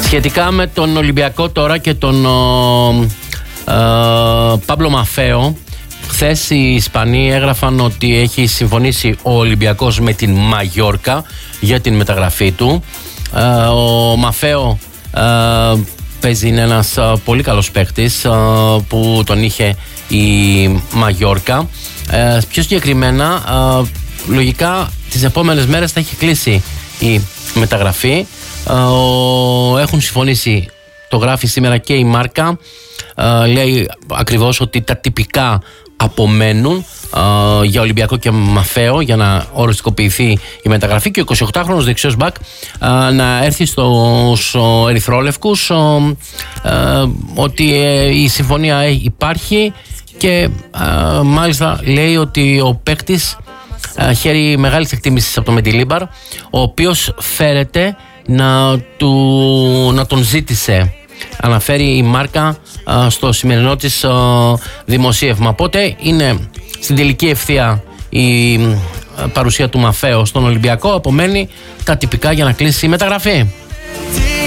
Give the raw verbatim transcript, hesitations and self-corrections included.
Σχετικά με τον Ολυμπιακό τώρα και τον ε, Παύλο Μαφαίο, χθες οι Ισπανοί έγραφαν ότι έχει συμφωνήσει ο Ολυμπιακός με την Μαγιόρκα για την μεταγραφή του. ε, Ο Μαφαίο ε, παίζει, είναι ένας ε, πολύ καλός παίκτης ε, που τον είχε η Μαγιόρκα. ε, Πιο συγκεκριμένα, ε, λογικά τις επόμενες μέρες θα έχει κλείσει η μεταγραφή. ε, Έχουν συμφωνήσει, το γράφει σήμερα και η Μάρκα. ε, Λέει ακριβώς ότι τα τυπικά απομένουν uh, για Ολυμπιακό και Μαφαίο για να οριστικοποιηθεί η μεταγραφή, και ο εικοσιοκτάχρονος δεξιός μπακ uh, να έρθει στους uh, ερυθρόλευκους, uh, uh, ότι uh, η συμφωνία υπάρχει και uh, μάλιστα λέει ότι ο παίκτης uh, χαίρει μεγάλης εκτίμησης από τον Μεντιλίμπαρ, ο οποίος φέρεται να, του, να τον ζήτησε, αναφέρει η Μάρκα α, στο σημερινό της α, δημοσίευμα. Οπότε είναι στην τελική ευθεία η α, παρουσία του Μαφαίου στον Ολυμπιακό. Απομένει τα τυπικά για να κλείσει η μεταγραφή.